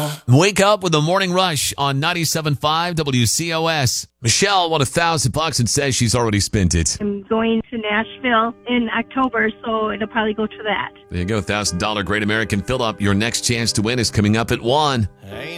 Wake up with the morning rush on 97.5 WCOS. Michelle won $1,000 and says she's already spent it. I'm going to Nashville in October, so it'll probably go to that. There you go, $1,000 Great American Fill-Up. Your next chance to win is coming up at 1.